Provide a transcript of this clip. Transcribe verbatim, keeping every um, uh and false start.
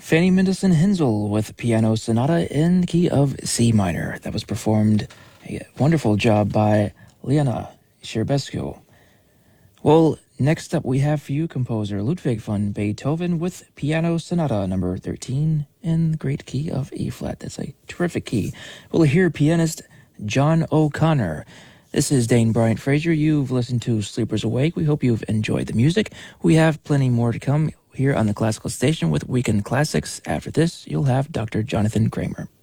Fanny Mendelssohn Hensel with Piano Sonata in the key of C minor. That was performed a wonderful job by Liana Sherbescu. Well, next up we have for you composer Ludwig van Beethoven with Piano Sonata number thirteen in the great key of E flat. That's a terrific key. We'll hear pianist John O'Connor. This is Dane Bryant Frazier. You've listened to Sleepers Awake. We hope you've enjoyed the music. We have plenty more to come here on the Classical Station with Weekend Classics. After this, you'll have Doctor Jonathan Kramer.